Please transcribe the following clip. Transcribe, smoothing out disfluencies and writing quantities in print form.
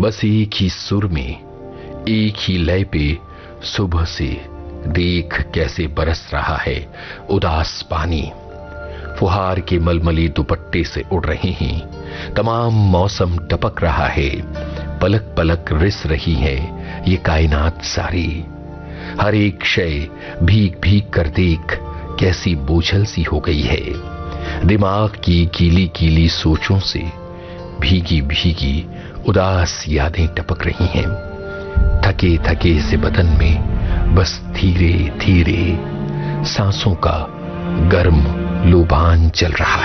बस एक ही सुर में, एक ही लय पे सुबह से देख कैसे बरस रहा है उदास पानी। फुहार के मलमली दुपट्टे से उड़ रहे हैं, तमाम मौसम टपक रहा है, पलक पलक रिस रही है ये कायनात सारी। हर एक शय भीग भीग कर देख कैसी बोझल सी हो गई है। दिमाग की गीली गीली सोचों से भीगी भीगी उदास यादें टपक रही हैं। थके थके से बदन में बस धीरे धीरे सांसों का गर्म लुभान चल रहा है।